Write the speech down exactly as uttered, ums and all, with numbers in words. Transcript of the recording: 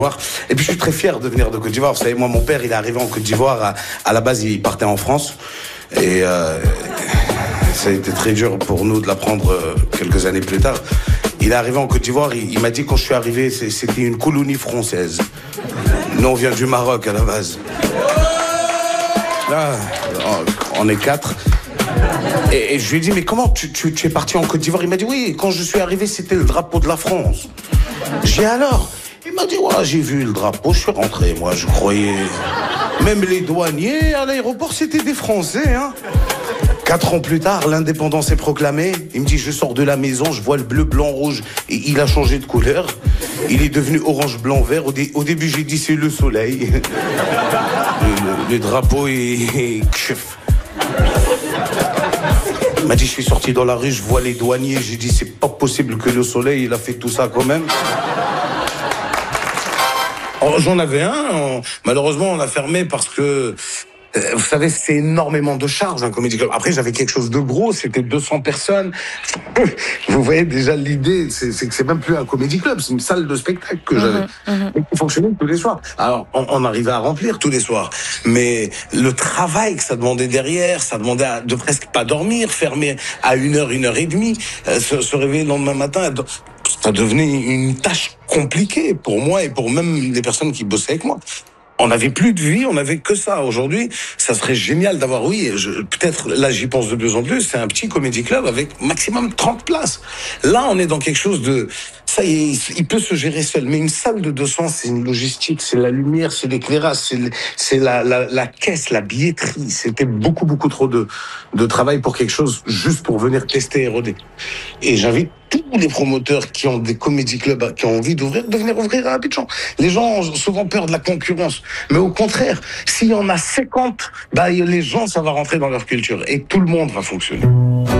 Et puis je suis très fier de venir de Côte d'Ivoire. Vous savez, moi, mon père, il est arrivé en Côte d'Ivoire. À, à la base, il partait en France. Et euh, ça a été très dur pour nous de l'apprendre euh, quelques années plus tard. Il est arrivé en Côte d'Ivoire. Il, il m'a dit quand je suis arrivé, c'était une colonie française. Nous, on vient du Maroc à la base. Là, on est quatre. Et, et je lui ai dit, mais comment tu, tu, tu es parti en Côte d'Ivoire? Il m'a dit, oui, quand je suis arrivé, c'était le drapeau de la France. J'ai dit, alors? Il m'a dit, ouais, j'ai vu le drapeau, je suis rentré, moi, je croyais... Même les douaniers à l'aéroport, c'était des Français, hein. Quatre ans plus tard, l'indépendance est proclamée. Il me dit, je sors de la maison, je vois le bleu, blanc, rouge. Et il a changé de couleur. Il est devenu orange, blanc, vert. Au, dé, au début, j'ai dit, c'est le soleil. Le, le, le drapeau est... Il m'a dit, je suis sorti dans la rue, je vois les douaniers. J'ai dit, c'est pas possible que le soleil, il a fait tout ça quand même. Oh, j'en avais un, on... malheureusement on a fermé parce que, euh, vous savez, c'est énormément de charges un comédie club. Après j'avais quelque chose de gros, c'était deux cents personnes. Vous voyez déjà l'idée, c'est, c'est que c'est même plus un comédie club, c'est une salle de spectacle que j'avais. Mmh, mmh. Qui fonctionnait tous les soirs. Alors on, on arrivait à remplir tous les soirs, mais le travail que ça demandait derrière, ça demandait à, de presque pas dormir, fermer à une heure, une heure et demie, euh, se, se réveiller le lendemain matin. Ça devenait une tâche compliquée pour moi et pour même les personnes qui bossaient avec moi. On n'avait plus de vie, on n'avait que ça. Aujourd'hui, ça serait génial d'avoir, oui, je, peut-être, là j'y pense de plus en plus, c'est un petit comédie club avec maximum trente places. Là, on est dans quelque chose de... Ça y est, il peut se gérer seul. Mais une salle de deux cents, c'est une logistique, c'est la lumière, c'est l'éclairage, c'est, c'est la, la, la caisse, la billetterie. C'était beaucoup, beaucoup trop de, de travail pour quelque chose juste pour venir tester et roder. Et j'invite tous les promoteurs qui ont des comédie clubs, qui ont envie d'ouvrir, de venir ouvrir à Abidjan. Les gens ont souvent peur de la concurrence. Mais au contraire, s'il y en a cinquante, bah, les gens, ça va rentrer dans leur culture. Et tout le monde va fonctionner.